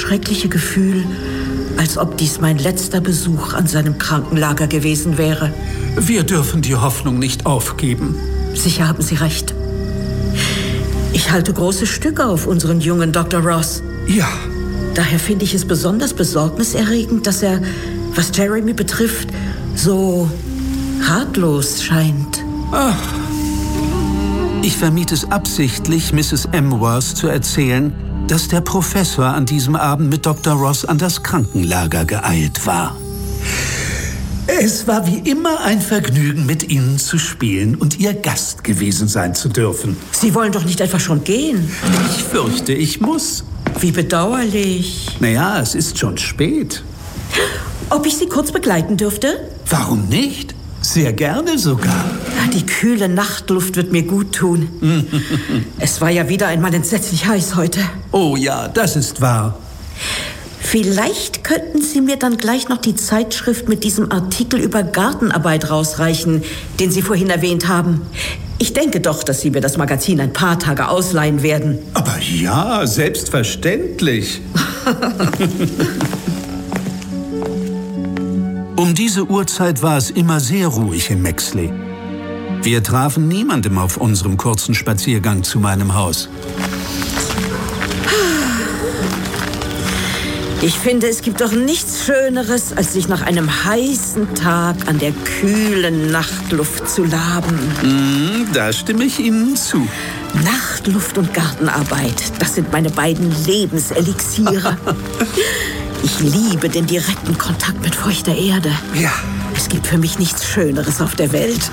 schreckliche Gefühl, als ob dies mein letzter Besuch an seinem Krankenlager gewesen wäre. Wir dürfen die Hoffnung nicht aufgeben. Sicher haben Sie recht. Ich halte große Stücke auf unseren jungen Dr. Ross. Ja. Daher finde ich es besonders besorgniserregend, dass er, was Jeremy betrifft, so ratlos scheint. Ach. Ich vermied es absichtlich, Mrs. Emworth zu erzählen, dass der Professor an diesem Abend mit Dr. Ross an das Krankenlager geeilt war. Es war wie immer ein Vergnügen, mit Ihnen zu spielen und Ihr Gast gewesen sein zu dürfen. Sie wollen doch nicht etwa schon gehen? Ich fürchte, ich muss. Wie bedauerlich. Naja, es ist schon spät. Ob ich Sie kurz begleiten dürfte? Warum nicht? Sehr gerne sogar. Die kühle Nachtluft wird mir gut tun. Es war ja wieder einmal entsetzlich heiß heute. Oh ja, das ist wahr. Vielleicht könnten Sie mir dann gleich noch die Zeitschrift mit diesem Artikel über Gartenarbeit rausreichen, den Sie vorhin erwähnt haben. Ich denke doch, dass Sie mir das Magazin ein paar Tage ausleihen werden. Aber ja, selbstverständlich. Um diese Uhrzeit war es immer sehr ruhig in Mexley. Wir trafen niemandem auf unserem kurzen Spaziergang zu meinem Haus. Ich finde, es gibt doch nichts Schöneres, als sich nach einem heißen Tag an der kühlen Nachtluft zu laben. Da stimme ich Ihnen zu. Nachtluft und Gartenarbeit, das sind meine beiden Lebenselixiere. Ich liebe den direkten Kontakt mit feuchter Erde. Ja. Es gibt für mich nichts Schöneres auf der Welt.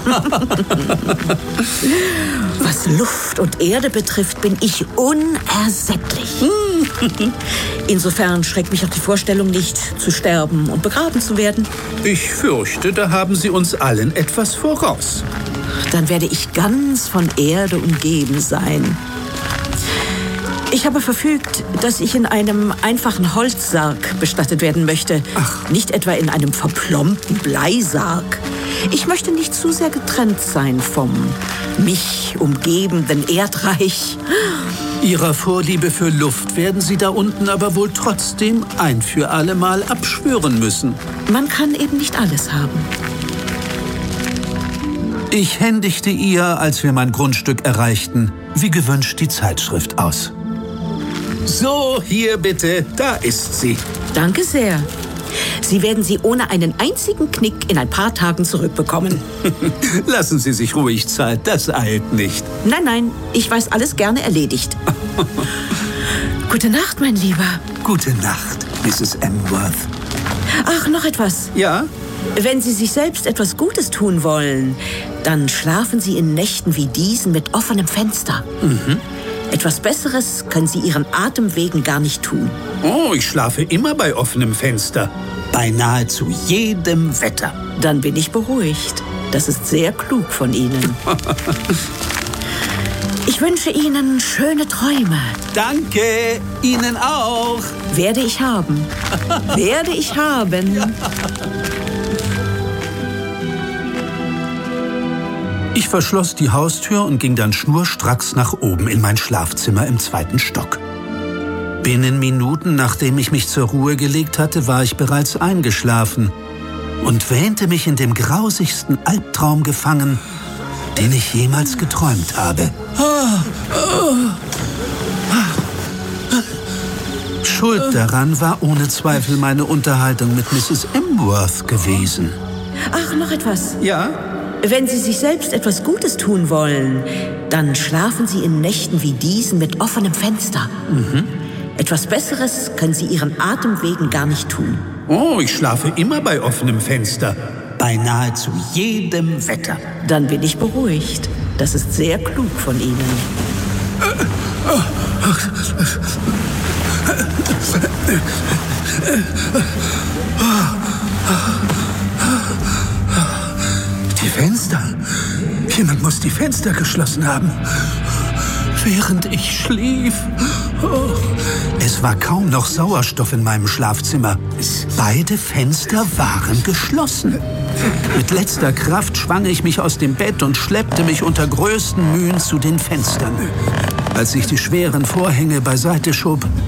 Was Luft und Erde betrifft, bin ich unersättlich. Insofern schreckt mich auch die Vorstellung nicht, zu sterben und begraben zu werden. Ich fürchte, da haben Sie uns allen etwas voraus. Dann werde ich ganz von Erde umgeben sein. Ich habe verfügt, dass ich in einem einfachen Holzsarg bestattet werden möchte. Ach. Nicht etwa in einem verplombten Bleisarg. Ich möchte nicht zu sehr getrennt sein vom mich umgebenden Erdreich. Ihrer Vorliebe für Luft werden Sie da unten aber wohl trotzdem ein für alle Mal abschwören müssen. Man kann eben nicht alles haben. Ich händigte ihr, als wir mein Grundstück erreichten, wie gewünscht die Zeitschrift aus. So, hier bitte, da ist sie. Danke sehr. Sie werden sie ohne einen einzigen Knick in ein paar Tagen zurückbekommen. Lassen Sie sich ruhig Zeit, das eilt nicht. Nein, nein, ich weiß alles gerne erledigt. Gute Nacht, mein Lieber. Gute Nacht, Mrs. Emworth. Ach, noch etwas. Ja? Wenn Sie sich selbst etwas Gutes tun wollen, dann schlafen Sie in Nächten wie diesen mit offenem Fenster. Etwas Besseres können Sie Ihren Atemwegen gar nicht tun. Oh, ich schlafe immer bei offenem Fenster. Bei nahezu jedem Wetter. Dann bin ich beruhigt. Das ist sehr klug von Ihnen. Ich wünsche Ihnen schöne Träume. Danke, Ihnen auch. Werde ich haben. Werde ich haben. Ja. Ich verschloss die Haustür und ging dann schnurstracks nach oben in mein Schlafzimmer im 2. Stock. Binnen Minuten, nachdem ich mich zur Ruhe gelegt hatte, war ich bereits eingeschlafen und wähnte mich in dem grausigsten Albtraum gefangen, den ich jemals geträumt habe. Schuld daran war ohne Zweifel meine Unterhaltung mit Mrs. Emworth gewesen. Ach, noch etwas. Ja? Wenn Sie sich selbst etwas Gutes tun wollen, dann schlafen Sie in Nächten wie diesen mit offenem Fenster. Etwas Besseres können Sie Ihren Atemwegen gar nicht tun. Oh, ich schlafe immer bei offenem Fenster. Bei nahezu jedem Wetter. Dann bin ich beruhigt. Das ist sehr klug von Ihnen. Die Fenster. Jemand muss die Fenster geschlossen haben. Während ich schlief. Oh. Es war kaum noch Sauerstoff in meinem Schlafzimmer. Beide Fenster waren geschlossen. Mit letzter Kraft schwang ich mich aus dem Bett und schleppte mich unter größten Mühen zu den Fenstern. Als ich die schweren Vorhänge beiseite schob,